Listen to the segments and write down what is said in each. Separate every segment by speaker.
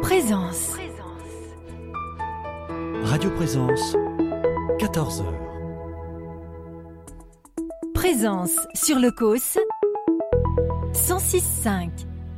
Speaker 1: Présence.
Speaker 2: Radio Présence, 14h.
Speaker 1: Présence sur le COS 106.5.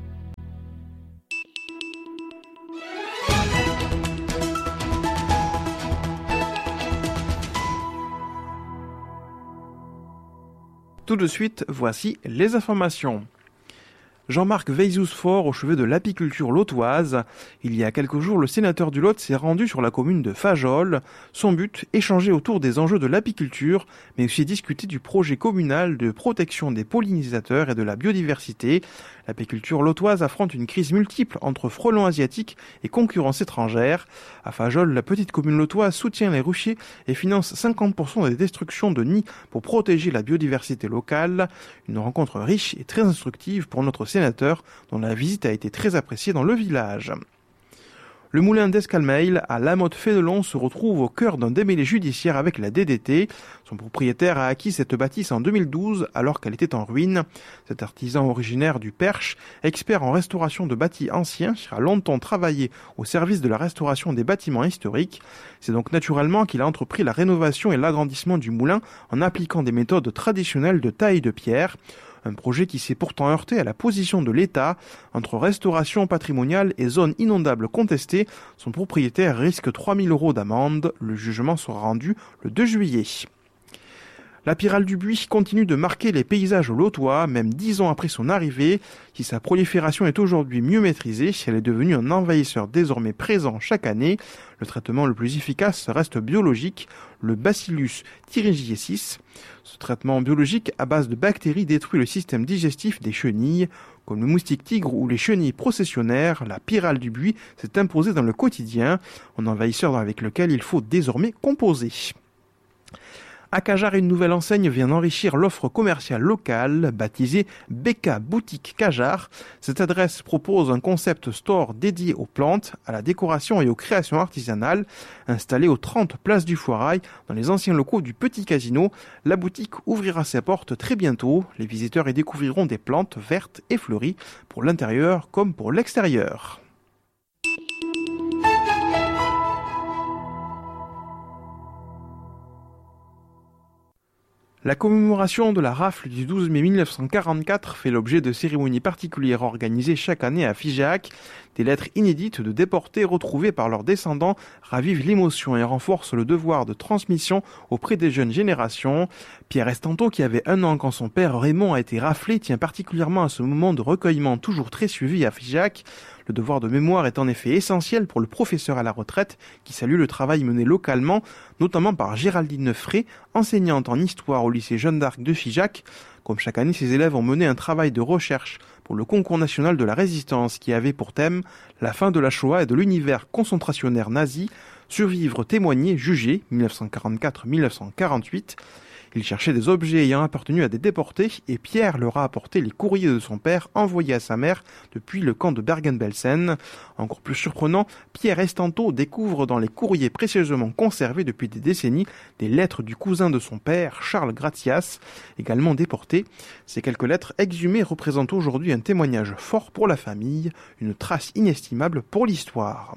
Speaker 3: Tout de suite, voici les informations. Jean-Marc Veyzousfort, au chevet de l'apiculture lotoise. Il y a quelques jours, le sénateur du Lot s'est rendu sur la commune de Fajoles. Son but, échanger autour des enjeux de l'apiculture, mais aussi discuter du projet communal de protection des pollinisateurs et de la biodiversité. L'apiculture lotoise affronte une crise multiple entre frelons asiatiques et concurrence étrangère. À Fajoles, la petite commune lotoise soutient les ruchers et finance 50% des destructions de nids pour protéger la biodiversité locale. Une rencontre riche et très instructive pour notre sénateur, dont la visite a été très appréciée dans le village. Le moulin d'Escalmeil à La Motte-Fénelon se retrouve au cœur d'un démêlé judiciaire avec la DDT. Son propriétaire a acquis cette bâtisse en 2012 alors qu'elle était en ruine. Cet artisan originaire du Perche, expert en restauration de bâtis anciens, a longtemps travaillé au service de la restauration des bâtiments historiques. C'est donc naturellement qu'il a entrepris la rénovation et l'agrandissement du moulin en appliquant des méthodes traditionnelles de taille de pierre. Un projet qui s'est pourtant heurté à la position de l'État. Entre restauration patrimoniale et zone inondable contestée, son propriétaire risque 3 000 € d'amende. Le jugement sera rendu le 2 juillet. La pyrale du buis continue de marquer les paysages lotois, même 10 ans après son arrivée. Si sa prolifération est aujourd'hui mieux maîtrisée, elle est devenue un envahisseur désormais présent chaque année. Le traitement le plus efficace reste biologique, le Bacillus thuringiensis. Ce traitement biologique à base de bactéries détruit le système digestif des chenilles. Comme le moustique tigre ou les chenilles processionnaires, la pyrale du buis s'est imposée dans le quotidien, un envahisseur avec lequel il faut désormais composer. À Cajar, une nouvelle enseigne vient enrichir l'offre commerciale locale, baptisée BK Boutique Cajar. Cette adresse propose un concept store dédié aux plantes, à la décoration et aux créations artisanales. Installée aux 30 places du Foirail, dans les anciens locaux du Petit Casino, la boutique ouvrira ses portes très bientôt. Les visiteurs y découvriront des plantes vertes et fleuries, pour l'intérieur comme pour l'extérieur. La commémoration de la rafle du 12 mai 1944 fait l'objet de cérémonies particulières organisées chaque année à Figeac. Des lettres inédites de déportés retrouvés par leurs descendants ravivent l'émotion et renforcent le devoir de transmission auprès des jeunes générations. Pierre Estanto, qui avait 1 an quand son père Raymond a été raflé, tient particulièrement à ce moment de recueillement toujours très suivi à Figeac. Le devoir de mémoire est en effet essentiel pour le professeur à la retraite qui salue le travail mené localement, notamment par Géraldine Neufray, enseignante en histoire au lycée Jeanne d'Arc de Figeac. Comme chaque année, ses élèves ont mené un travail de recherche pour le concours national de la résistance qui avait pour thème la fin de la Shoah et de l'univers concentrationnaire nazi, survivre, témoigner, juger, 1944-1948. Il cherchait des objets ayant appartenu à des déportés et Pierre leur a apporté les courriers de son père envoyés à sa mère depuis le camp de Bergen-Belsen. Encore plus surprenant, Pierre Estanto découvre dans les courriers précieusement conservés depuis des décennies des lettres du cousin de son père, Charles Gratias, également déporté. Ces quelques lettres exhumées représentent aujourd'hui un témoignage fort pour la famille, une trace inestimable pour l'histoire.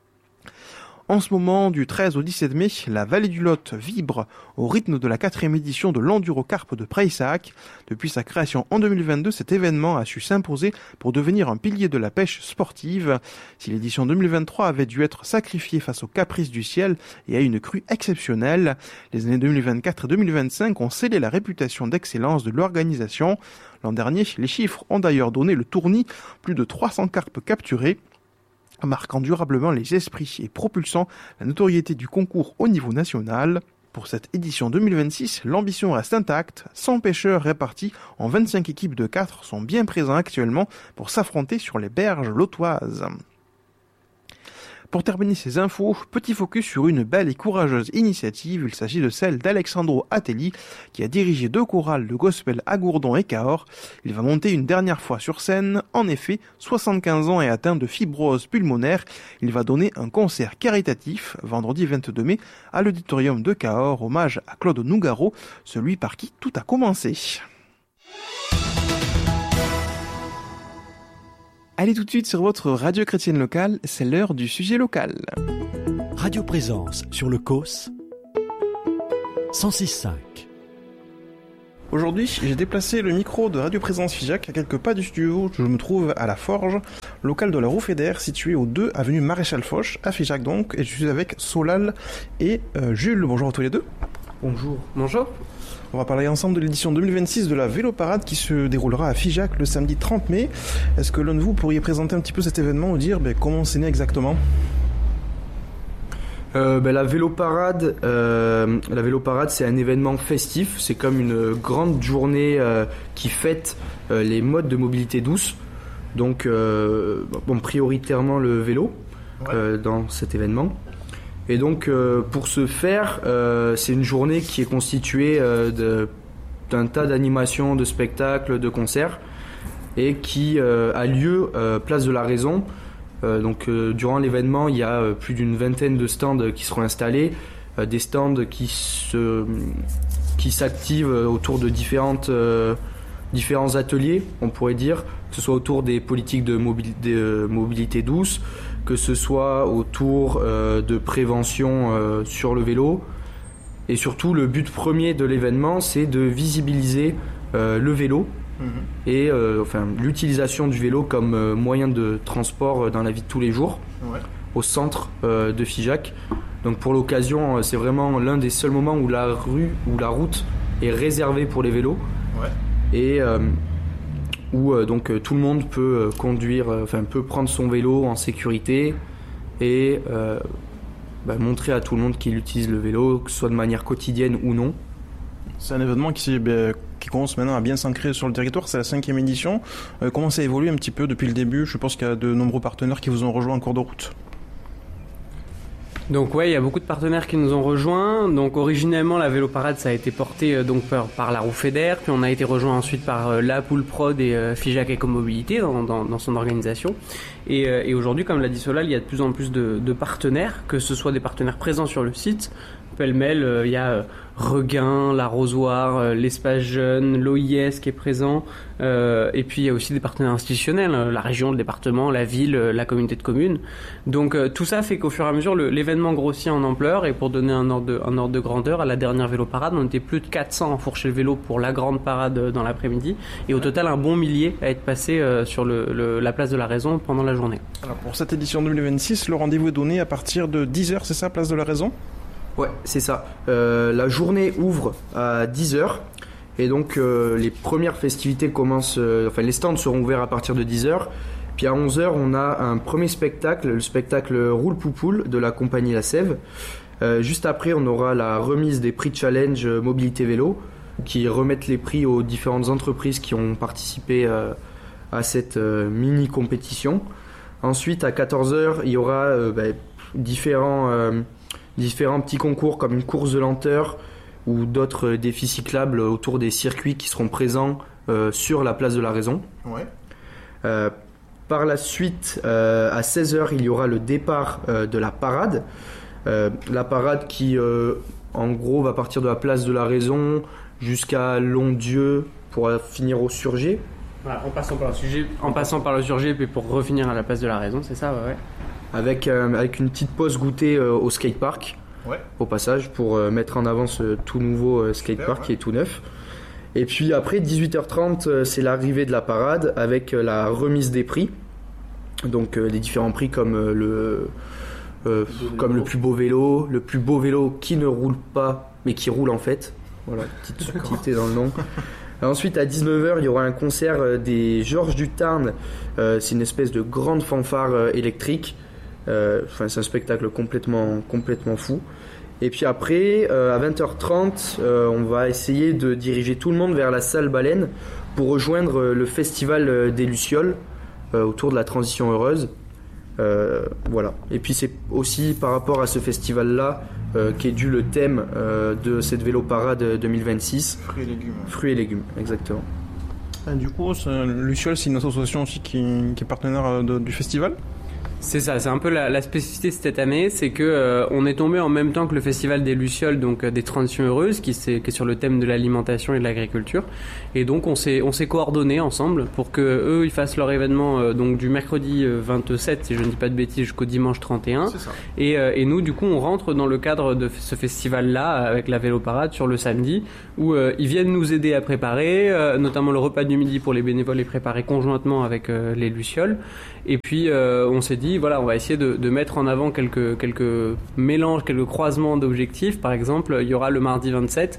Speaker 3: En ce moment, du 13 au 17 mai, la vallée du Lot vibre au rythme de la 4e édition de l'Endurocarpe de Prayssac. Depuis sa création en 2022, cet événement a su s'imposer pour devenir un pilier de la pêche sportive. Si l'édition 2023 avait dû être sacrifiée face aux caprices du ciel et à une crue exceptionnelle, les années 2024 et 2025 ont scellé la réputation d'excellence de l'organisation. L'an dernier, les chiffres ont d'ailleurs donné le tournis, plus de 300 carpes capturées, marquant durablement les esprits et propulsant la notoriété du concours au niveau national. Pour cette édition 2026, l'ambition reste intacte. 100 pêcheurs répartis en 25 équipes de 4 sont bien présents actuellement pour s'affronter sur les berges lotoises. Pour terminer ces infos, petit focus sur une belle et courageuse initiative. Il s'agit de celle d'Alexandro Atelli, qui a dirigé 2 chorales de gospel à Gourdon et Cahors. Il va monter une dernière fois sur scène. En effet, 75 ans et atteint de fibrose pulmonaire, il va donner un concert caritatif, vendredi 22 mai, à l'auditorium de Cahors, hommage à Claude Nougaro, celui par qui tout a commencé. Allez tout de suite sur votre radio chrétienne locale, c'est l'heure du sujet local.
Speaker 2: Radio Présence sur le COS 106.5.
Speaker 3: Aujourd'hui, j'ai déplacé le micro de Radio Présence Figeac à quelques pas du studio. Je me trouve à la Forge, local de la Roue Fédère, situé au 2 avenue Maréchal Foch, à Figeac donc, et je suis avec Solal et Jules. Bonjour à tous les deux.
Speaker 4: Bonjour. Bonjour.
Speaker 3: On va parler ensemble de l'édition 2026 de la Vélo Parade qui se déroulera à Figeac le samedi 30 mai. Est-ce que l'un de vous pourriez présenter un petit peu cet événement ou dire comment c'est né exactement ?
Speaker 4: La Vélo Parade, c'est un événement festif. C'est comme une grande journée qui fête les modes de mobilité douce. Donc, prioritairement le vélo dans cet événement. Et donc, pour ce faire, c'est une journée qui est constituée d'un tas d'animations, de spectacles, de concerts, et qui a lieu place de la Raison. Durant l'événement, il y a plus d'une vingtaine de stands qui seront installés, des stands qui s'activent autour de différents ateliers, on pourrait dire, que ce soit autour des politiques de mobilité douce, que ce soit autour de prévention sur le vélo. Et surtout, le but premier de l'événement, c'est de visibiliser le vélo et l'utilisation du vélo comme moyen de transport dans la vie de tous les jours au centre de Figeac. Donc pour l'occasion, c'est vraiment l'un des seuls moments où la route est réservée pour les vélos et où tout le monde peut peut prendre son vélo en sécurité et montrer à tout le monde qu'il utilise le vélo, que ce soit de manière quotidienne ou non.
Speaker 3: C'est un événement qui commence maintenant à bien s'ancrer sur le territoire, c'est la 5e édition. Comment ça évolue un petit peu depuis le début ? Je pense qu'il y a de nombreux partenaires qui vous ont rejoint en cours de route.
Speaker 4: Donc il y a beaucoup de partenaires qui nous ont rejoints. Donc originellement la Vélo Parade ça a été porté par la Roue Fédère, puis on a été rejoint ensuite par la Pool Prod et Figeac Écomobilité dans son organisation. Et aujourd'hui, comme l'a dit Solal, il y a de plus en plus de partenaires, que ce soit des partenaires présents sur le site. Pêle-mêle, il y a Regain, l'Arrosoir, l'Espace Jeune, l'OIS qui est présent, et puis il y a aussi des partenaires institutionnels, la région, le département, la ville, la communauté de communes. Donc tout ça fait qu'au fur et à mesure, l'événement grossit en ampleur, et pour donner un ordre de grandeur, à la dernière Vélo Parade, on était plus de 400 à fourcher le vélo pour la grande parade dans l'après-midi, et au total un bon millier à être passé sur la place de la Raison pendant la journée.
Speaker 3: Alors pour cette édition 2026, le rendez-vous est donné à partir de 10h, c'est ça, place de la Raison ?
Speaker 4: Ouais, c'est ça. La journée ouvre à 10h et donc les premières festivités commencent, les stands seront ouverts à partir de 10h. Puis à 11h, on a un premier spectacle, le spectacle Roule Poupoule de la compagnie La Sève. Juste après, on aura la remise des prix Challenge Mobilité Vélo qui remettent les prix aux différentes entreprises qui ont participé à cette mini-compétition. Ensuite, à 14h, il y aura différents petits concours comme une course de lenteur ou d'autres défis cyclables autour des circuits qui seront présents sur la place de la Raison. Par la suite, à 16h, il y aura le départ de la parade. La parade qui, en gros, va partir de la place de la Raison jusqu'à Londieu pour finir au Surgé. Voilà, en passant par le Surgé, puis pour refinir à la place de la Raison, c'est ça, ouais. Avec une petite pause goûter au skatepark, au passage, pour mettre en avant ce tout nouveau skatepark qui est tout neuf. Et puis après, 18h30, c'est l'arrivée de la parade avec la remise des prix. Donc les différents prix comme le plus beau vélo qui ne roule pas, mais qui roule en fait. Voilà, petite subtilité dans le nom. Ensuite, à 19h, il y aura un concert des Georges du Tarn. C'est une espèce de grande fanfare électrique. C'est un spectacle complètement fou. Et puis après, à 20h30, on va essayer de diriger tout le monde vers la salle Baleine pour rejoindre le festival des Lucioles autour de la transition heureuse. Voilà. Et puis c'est aussi par rapport à ce festival-là qu'est dû le thème de cette Vélo Parade 2026. Fruits et légumes, exactement.
Speaker 3: Du coup, Luciole, c'est une association aussi qui est partenaire du festival ?
Speaker 5: C'est ça, c'est un peu la spécificité de cette année, c'est que on est tombé en même temps que le festival des Lucioles, donc des Transitions Heureuses, qui est sur le thème de l'alimentation et de l'agriculture. Et donc on s'est coordonnés ensemble pour que eux ils fassent leur événement donc du mercredi 27, si je ne dis pas de bêtises, jusqu'au dimanche 31.
Speaker 3: C'est ça.
Speaker 5: Et nous du coup on rentre dans le cadre de ce festival-là avec la vélo parade sur le samedi, où ils viennent nous aider à préparer, notamment le repas du midi pour les bénévoles est préparé conjointement avec les Lucioles. Et puis on s'est dit voilà, on va essayer de mettre en avant quelques mélanges, quelques croisements d'objectifs. Par exemple, il y aura le mardi 27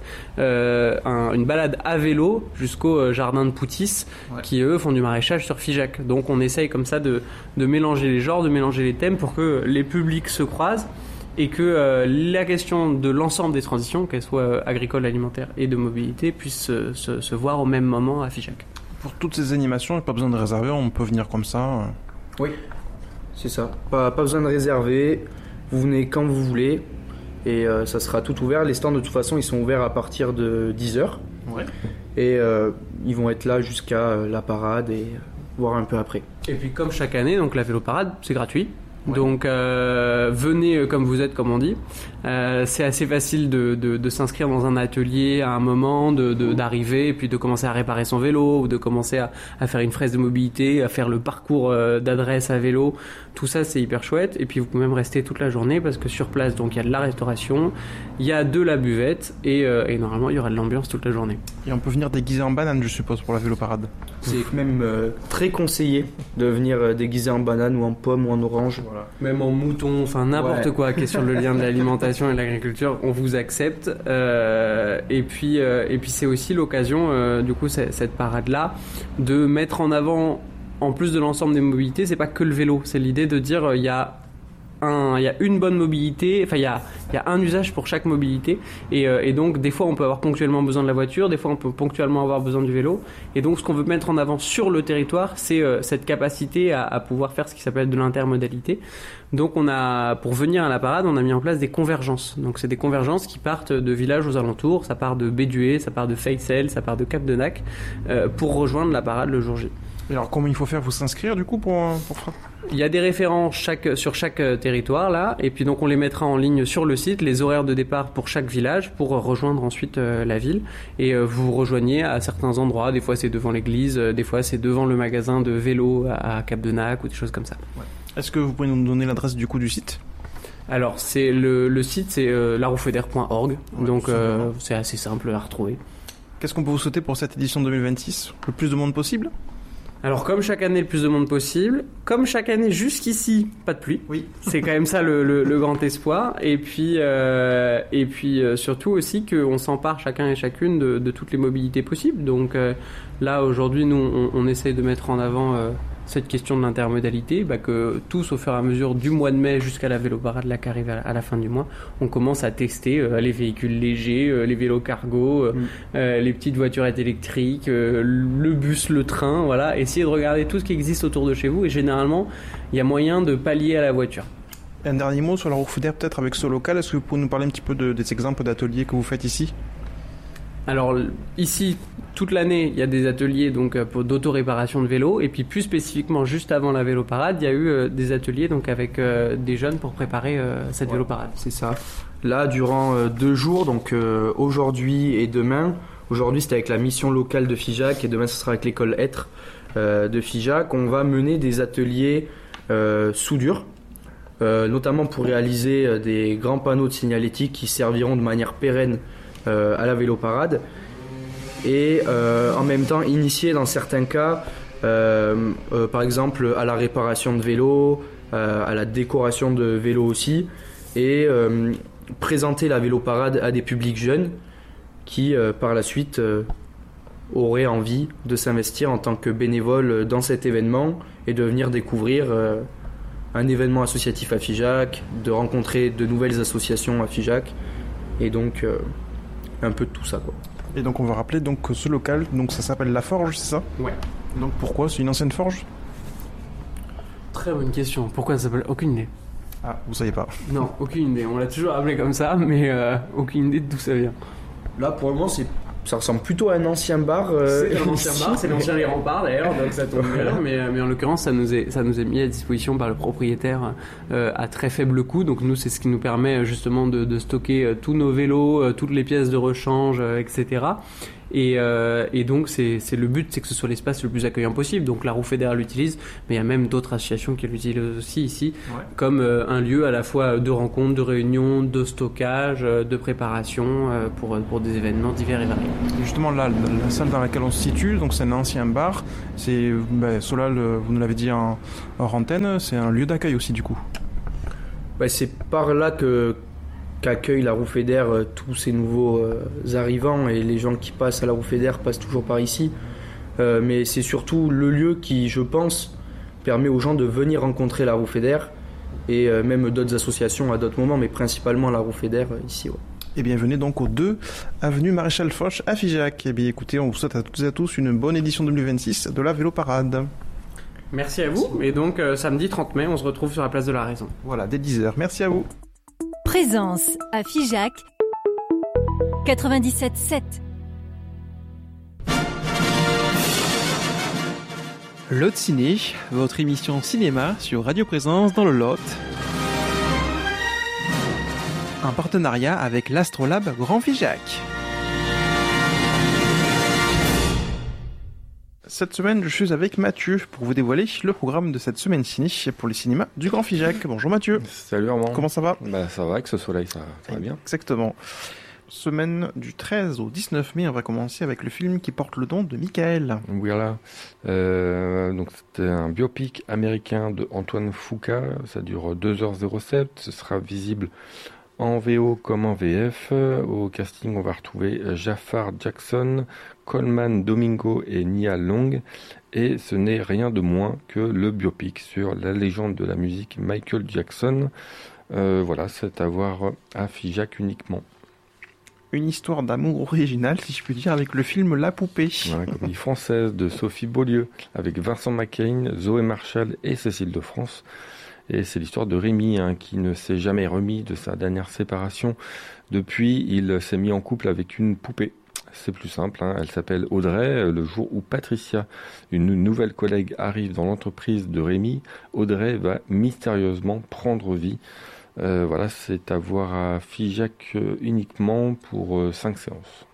Speaker 5: une balade à vélo jusqu'au jardin de Poutis, qui eux font du maraîchage sur Figeac. Donc on essaye comme ça de mélanger les genres, de mélanger les thèmes pour que les publics se croisent et que la question de l'ensemble des transitions, qu'elles soient agricoles, alimentaires et de mobilité, puissent se voir au même moment à Figeac.
Speaker 3: Pour toutes ces animations, il n'y a pas besoin de réserver, on peut venir comme ça.
Speaker 4: Oui, c'est ça. Pas besoin de réserver. Vous venez quand vous voulez. Et ça sera tout ouvert. Les stands, de toute façon, ils sont ouverts à partir de 10h.
Speaker 3: Ouais.
Speaker 4: Et ils vont être là jusqu'à la parade et voire un peu après.
Speaker 5: Et puis comme chaque année, donc la vélo parade, c'est gratuit.
Speaker 3: Ouais.
Speaker 5: Donc venez comme vous êtes, comme on dit. C'est assez facile de s'inscrire dans un atelier à un moment, d'arriver et puis de commencer à réparer son vélo ou de commencer à faire une fraise de mobilité, à faire le parcours d'adresse à vélo. Tout ça, c'est hyper chouette. Et puis vous pouvez même rester toute la journée parce que sur place, donc il y a de la restauration, il y a de la buvette et normalement il y aura de l'ambiance toute la journée.
Speaker 3: Et on peut venir déguisé en banane, je suppose, pour la vélo parade.
Speaker 4: C'est même très conseillé de venir déguisé en banane ou en pomme ou en orange.
Speaker 3: Voilà.
Speaker 5: Même en mouton, enfin n'importe quoi qui est sur le lien de l'alimentation et de l'agriculture, on vous accepte. Et puis c'est aussi l'occasion, du coup, cette parade-là, de mettre en avant, en plus de l'ensemble des mobilités, c'est pas que le vélo. C'est l'idée de dire il y a une bonne mobilité, enfin il y a un usage pour chaque mobilité et donc des fois on peut avoir ponctuellement besoin de la voiture, des fois on peut ponctuellement avoir besoin du vélo et donc ce qu'on veut mettre en avant sur le territoire c'est cette capacité à pouvoir faire ce qui s'appelle de l'intermodalité. Donc pour venir à la parade on a mis en place des convergences, donc c'est des convergences qui partent de villages aux alentours, ça part de Bédué, ça part de Feycel, ça part de Cap-de-Nac pour rejoindre la parade le jour J.
Speaker 3: Et alors comment il faut faire? Faut s'inscrire du coup pour
Speaker 5: Il y a des référents sur chaque territoire là, et puis donc on les mettra en ligne sur le site, les horaires de départ pour chaque village pour rejoindre ensuite la ville. Et vous rejoignez à certains endroits, des fois c'est devant l'église, des fois c'est devant le magasin de vélo à Cap-de-Nac ou des choses comme ça.
Speaker 3: Ouais. Est-ce que vous pouvez nous donner l'adresse du coup du site?
Speaker 5: Alors c'est le site c'est laroufeder.org, donc c'est assez simple à retrouver.
Speaker 3: Qu'est-ce qu'on peut vous souhaiter pour cette édition 2026? Le plus de monde possible?
Speaker 5: Alors comme chaque année le plus de monde possible, comme chaque année jusqu'ici pas de pluie,
Speaker 3: Oui.
Speaker 5: C'est quand même ça le grand espoir et puis surtout aussi qu'on s'empare chacun et chacune de toutes les mobilités possibles. Donc là aujourd'hui nous on essaie de mettre en avant cette question de l'intermodalité, que tous au fur et à mesure du mois de mai jusqu'à la vélo parade là qui arrive à la fin du mois, on commence à tester les véhicules légers, les vélos cargo, les petites voiturettes électriques, le bus, le train, voilà, essayer de regarder tout ce qui existe autour de chez vous et généralement il y a moyen de pallier à la voiture.
Speaker 3: Un dernier mot sur la Roufouder peut-être avec ce local, est-ce que vous pouvez nous parler un petit peu des exemples d'ateliers que vous faites ici? Alors ici, toute l'année, il y a des ateliers donc d'auto-réparation de vélos et puis plus spécifiquement juste avant la vélo parade, il y a eu des ateliers donc avec des jeunes pour préparer cette vélo parade.
Speaker 4: C'est ça. Là, durant 2 jours, donc aujourd'hui et demain. Aujourd'hui, c'était avec la mission locale de Figeac et demain, ce sera avec l'école Être de Figeac. On va mener des ateliers soudure, notamment pour réaliser des grands panneaux de signalétique qui serviront de manière pérenne à la vélo parade et en même temps initier dans certains cas par exemple à la réparation de vélos, à la décoration de vélos aussi et présenter la vélo parade à des publics jeunes qui par la suite auraient envie de s'investir en tant que bénévole dans cet événement et de venir découvrir un événement associatif à Figeac, de rencontrer de nouvelles associations à Figeac et donc un peu de tout ça quoi.
Speaker 3: Et donc on va rappeler donc que ce local, donc ça s'appelle La Forge, c'est ça?
Speaker 5: Ouais.
Speaker 3: Donc pourquoi? C'est une ancienne forge?
Speaker 5: Très bonne question. Pourquoi ça s'appelle? Aucune idée.
Speaker 3: Ah, vous savez pas?
Speaker 5: Non, aucune idée. On l'a toujours appelé comme ça, mais aucune idée de d'où ça vient.
Speaker 4: Là pour le moment ça ressemble plutôt à un ancien bar.
Speaker 5: C'est un ancien bar, c'est l'ancien Les Remparts d'ailleurs, donc ça tombe bien. Mais en l'occurrence, ça nous est mis à disposition par le propriétaire à très faible coût. Donc nous, c'est ce qui nous permet justement de stocker tous nos vélos, toutes les pièces de rechange, etc. Et donc c'est le but, c'est que ce soit l'espace le plus accueillant possible. Donc la Roue Fédère l'utilise, mais il y a même d'autres associations qui l'utilisent aussi ici, comme un lieu à la fois de rencontre, de réunion, de stockage, de préparation pour des événements divers et variés.
Speaker 3: Justement là, la salle dans laquelle on se situe, donc c'est un ancien bar. C'est Solal, vous nous l'avez dit hors antenne, c'est un lieu d'accueil aussi du coup.
Speaker 4: C'est par là qu'accueille la Roue Fédère tous ces nouveaux arrivants, et les gens qui passent à la Roue Fédère passent toujours par ici. Mais c'est surtout le lieu qui, je pense, permet aux gens de venir rencontrer la Roue Fédère et même d'autres associations à d'autres moments, mais principalement la Roue Fédère ici.
Speaker 3: Et bien venez donc au 2 avenue Maréchal Foch à Figeac. Et bien écoutez, on vous souhaite à toutes et à tous une bonne édition 2026 de la Vélo Parade.
Speaker 5: Merci à vous. Et donc samedi 30 mai, on se retrouve sur la place de la Raison.
Speaker 3: Voilà, dès 10h. Merci à vous.
Speaker 1: Présence à Figeac 97.7.
Speaker 3: Lot Ciné, votre émission cinéma sur Radio Présence dans le Lot. Un partenariat avec l'Astrolabe Grand Figeac. Cette semaine, je suis avec Mathieu pour vous dévoiler le programme de cette semaine ciné pour les cinémas du Grand Figeac. Bonjour Mathieu.
Speaker 6: Salut Armand.
Speaker 3: Comment ça va ?
Speaker 6: Ça va, avec ce soleil, ça va bien.
Speaker 3: Exactement. Semaine du 13 au 19 mai, on va commencer avec le film qui porte le nom de Michael.
Speaker 6: Voilà. Donc c'était un biopic américain de Antoine Fuqua. Ça dure 2h07. Ce sera visible en VO comme en VF. Au casting, on va retrouver Jafar Jackson, Coleman Domingo et Nia Long. Et ce n'est rien de moins que le biopic sur la légende de la musique Michael Jackson. Voilà, c'est à voir à Figeac uniquement.
Speaker 3: Une histoire d'amour originale, si je puis dire, avec le film La Poupée.
Speaker 6: Voilà, comédie française de Sophie Beaulieu, avec Vincent McCain, Zoé Marshall et Cécile de France. Et c'est l'histoire de Rémi, qui ne s'est jamais remis de sa dernière séparation. Depuis, il s'est mis en couple avec une poupée. C'est plus simple, elle s'appelle Audrey. Le jour où Patricia, une nouvelle collègue, arrive dans l'entreprise de Rémi, Audrey va mystérieusement prendre vie. Voilà, c'est à voir à Figeac uniquement pour 5 séances.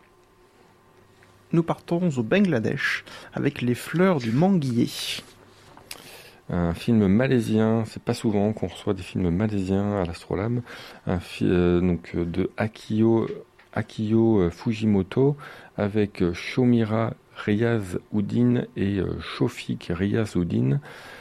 Speaker 3: Nous partons au Bangladesh avec Les Fleurs du Manguier.
Speaker 6: Un film malaisien, c'est pas souvent qu'on reçoit des films malaisiens à l'Astrolabe. Donc de Akio Fujimoto avec Shomira Riaz-Oudine et Shofik Riaz-Oudine.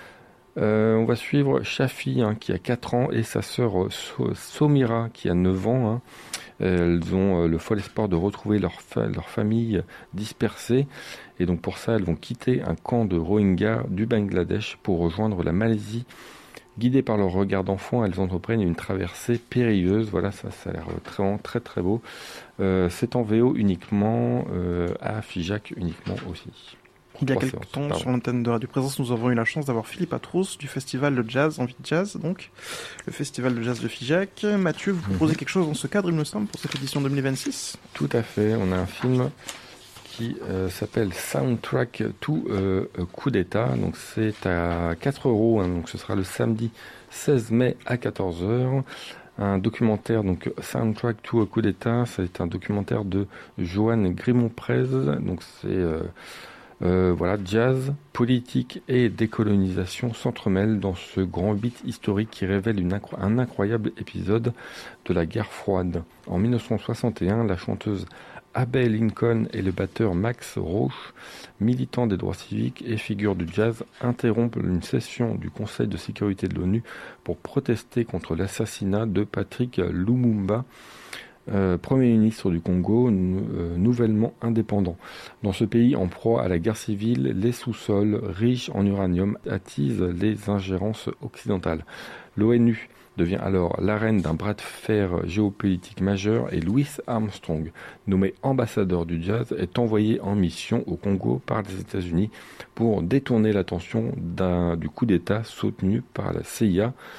Speaker 6: On va suivre Shafi qui a 4 ans et sa sœur Somira qui a 9 ans. Elles ont le fol espoir de retrouver leur famille dispersée. Et donc pour ça, elles vont quitter un camp de Rohingyas du Bangladesh pour rejoindre la Malaisie. Guidées par leur regard d'enfant, elles entreprennent une traversée périlleuse. Voilà, ça a l'air très très beau. C'est en VO uniquement, à Figeac uniquement aussi.
Speaker 3: Il y a quelques temps, sur l'antenne de Radio Présence, nous avons eu la chance d'avoir Philippe Atrouz du festival de jazz, Envie de Jazz, donc, le festival de jazz de Figeac. Mathieu, vous proposez quelque chose dans ce cadre, il me semble, pour cette édition 2026 ?
Speaker 6: Tout à fait, on a un film qui s'appelle Soundtrack to Coup d'État. Donc c'est à 4€, donc ce sera le samedi 16 mai à 14h. Un documentaire, donc Soundtrack to Coup d'État, c'est un documentaire de Joanne Grimont-Prez. Donc c'est voilà, jazz, politique et décolonisation s'entremêlent dans ce grand beat historique qui révèle un incroyable épisode de la guerre froide. En 1961, la chanteuse Abbey Lincoln et le batteur Max Roach, militants des droits civiques et figures du jazz, interrompent une session du Conseil de sécurité de l'ONU pour protester contre l'assassinat de Patrick Lumumba, Premier ministre du Congo, nouvellement indépendant. Dans ce pays en proie à la guerre civile, les sous-sols riches en uranium attisent les ingérences occidentales. L'ONU devient alors l'arène d'un bras de fer géopolitique majeur et Louis Armstrong, nommé ambassadeur du jazz, est envoyé en mission au Congo par les États-Unis pour détourner l'attention du coup d'État soutenu par la CIA.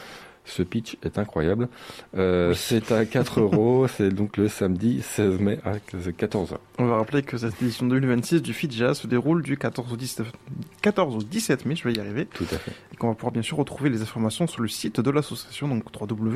Speaker 6: Ce pitch est incroyable. C'est à 4 €, c'est donc le samedi 16 mai à 14h.
Speaker 3: On va rappeler que cette édition 2026 du FIJAZ se déroule du 14 au 17 mai, je vais y arriver.
Speaker 6: Tout à fait.
Speaker 3: Et qu'on va pouvoir bien sûr retrouver les informations sur le site de l'association, donc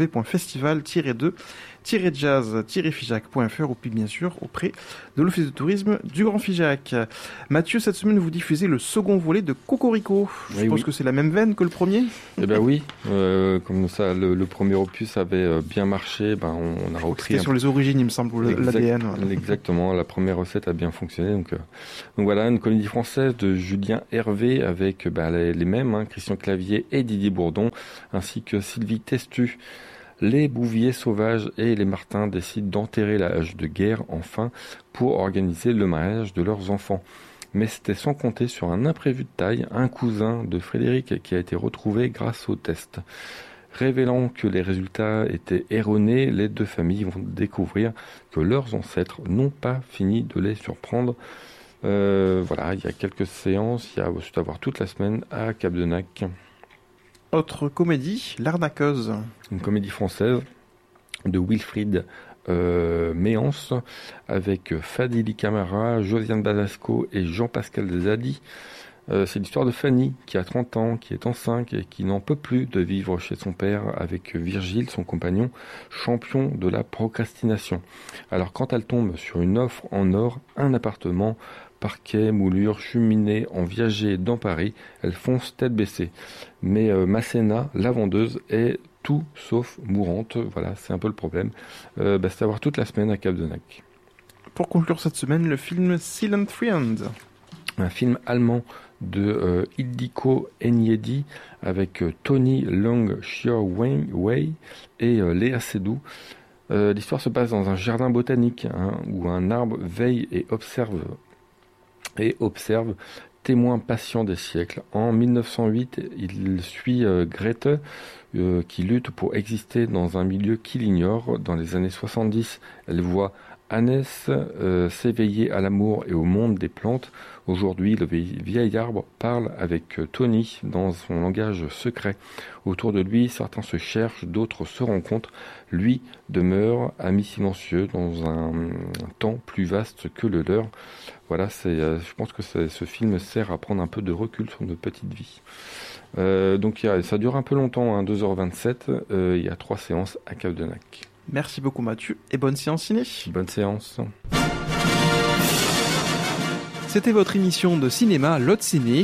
Speaker 3: www.festival-2-jazz-figeac.fr ou puis bien sûr auprès de l'Office de tourisme du Grand Figeac. Mathieu, cette semaine vous diffusez le second volet de Cocorico. Je pense que c'est la même veine que le premier.
Speaker 6: Eh ben oui, comme ça le premier opus avait bien marché, on a repris.
Speaker 3: C'était sur les origines, il me semble, l'ADN. Voilà.
Speaker 6: Exactement, la première recette a bien fonctionné. Donc voilà, une comédie française de Julien Hervé avec les mêmes, Christian Clavier et Didier Bourdon, ainsi que Sylvie Testu. Les Bouviers sauvages et les Martins décident d'enterrer la hache de guerre enfin pour organiser le mariage de leurs enfants. Mais c'était sans compter sur un imprévu de taille, un cousin de Frédéric qui a été retrouvé grâce au test. Révélant que les résultats étaient erronés, les deux familles vont découvrir que leurs ancêtres n'ont pas fini de les surprendre. Voilà, il y a quelques séances, il y a à voir toute la semaine à Cap-de-Nac.
Speaker 3: Autre comédie, L'Arnaqueuse.
Speaker 6: Une comédie française de Wilfried Méance avec Fadili Camara, Josiane Balasco et Jean-Pascal Zadi. C'est l'histoire de Fanny qui a 30 ans, qui est enceinte et qui n'en peut plus de vivre chez son père avec Virgile, son compagnon, champion de la procrastination. Alors quand elle tombe sur une offre en or, un appartement, parquet, moulure, cheminée en viager dans Paris, elle fonce tête baissée. Mais Masséna, la vendeuse, est tout sauf mourante. Voilà, c'est un peu le problème. C'est à voir toute la semaine à Cap-de-Nac.
Speaker 3: Pour conclure cette semaine, le film Silent Friend.
Speaker 6: Un film allemand de Ildiko Enyedi avec Tony Leung-Chiu-Wei et Léa Seydoux. L'histoire se passe dans un jardin botanique où un arbre veille et observe, témoin patient des siècles. En 1908, il suit Grete qui lutte pour exister dans un milieu qu'il ignore. Dans les années 70, elle voit Hannes s'éveiller à l'amour et au monde des plantes. Aujourd'hui, le vieil arbre parle avec Tony dans son langage secret. Autour de lui, certains se cherchent, d'autres se rencontrent. Lui demeure ami silencieux dans un temps plus vaste que le leur. Voilà, je pense que ce film sert à prendre un peu de recul sur nos petites vies. Donc ça dure un peu longtemps, 2h27. Il y a 3 séances à Cap-de-Nac.
Speaker 3: Merci beaucoup Mathieu et bonne séance ciné.
Speaker 6: Bonne séance.
Speaker 3: C'était votre émission de cinéma Lot Ciné.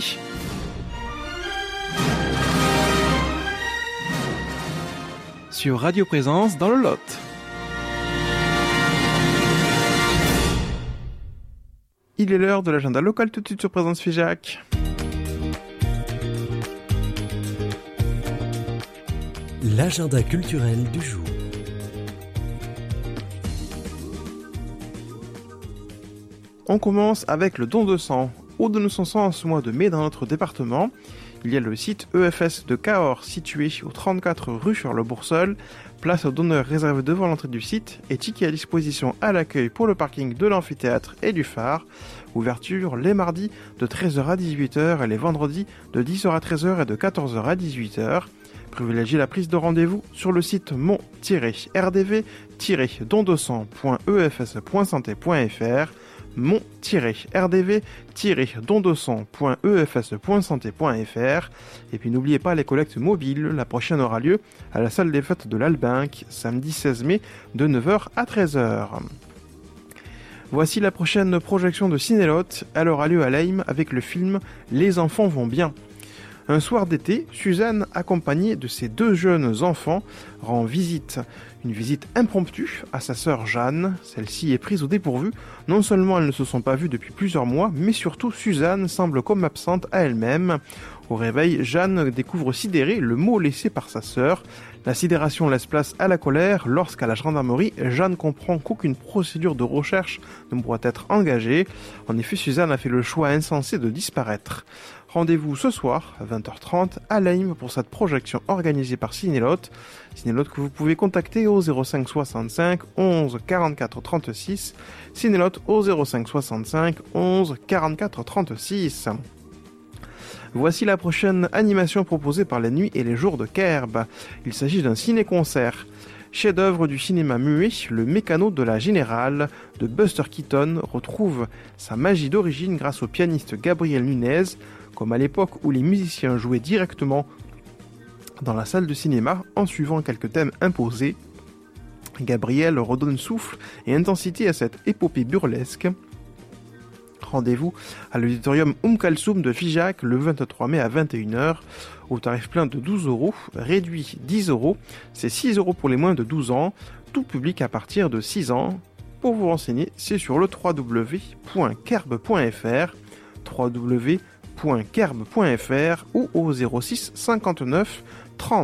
Speaker 3: Sur Radio Présence dans le Lot. Il est l'heure de l'agenda local tout de suite sur Présence Figeac.
Speaker 2: L'agenda culturel du jour.
Speaker 3: On commence avec le don de sang. Au don de sang en ce mois de mai dans notre département, il y a le site EFS de Cahors situé au 34 rue Charles-Bourseul. Place aux donneurs réservée devant l'entrée du site et tickets à disposition à l'accueil pour le parking de l'amphithéâtre et du phare. Ouverture les mardis de 13h à 18h et les vendredis de 10h à 13h et de 14h à 18h. Privilégiez la prise de rendez-vous sur le site mon-rdv-dondesang.efs.santé.fr mon-rdv-dondesang.efs.santé.fr. Et puis n'oubliez pas les collectes mobiles, la prochaine aura lieu à la salle des fêtes de l'Albinque, samedi 16 mai de 9h à 13h. Voici la prochaine projection de Cinélote, elle aura lieu à Leim avec le film Les enfants vont bien. Un soir d'été, Suzanne, accompagnée de ses 2 jeunes enfants, rend visite. Une visite impromptue à sa sœur Jeanne. Celle-ci est prise au dépourvu. Non seulement elles ne se sont pas vues depuis plusieurs mois, mais surtout Suzanne semble comme absente à elle-même. Au réveil, Jeanne découvre sidérée le mot laissé par sa sœur. La sidération laisse place à la colère lorsqu'à la gendarmerie, Jeanne comprend qu'aucune procédure de recherche ne pourra être engagée. En effet, Suzanne a fait le choix insensé de disparaître. Rendez-vous ce soir à 20h30 à Leim pour cette projection organisée par Cinélote. Cinélote que vous pouvez contacter au 05 65 11 44 36. Cinélote au 05 65 11 44 36. Voici la prochaine animation proposée par les nuits et les jours de Kerb. Il s'agit d'un ciné-concert. Chef-d'œuvre du cinéma muet, le mécano de la Générale de Buster Keaton retrouve sa magie d'origine grâce au pianiste Gabriel Nunez, comme à l'époque où les musiciens jouaient directement dans la salle de cinéma en suivant quelques thèmes imposés. Gabriel redonne souffle et intensité à cette épopée burlesque. Rendez-vous à l'auditorium Kalsoum de Figeac le 23 mai à 21h au tarif plein de 12 €, réduit 10 €, c'est 6 € pour les moins de 12 ans, tout public à partir de 6 ans. Pour vous renseigner, c'est sur le www.kerb.fr, www.kerb.fr ou au 06 59 30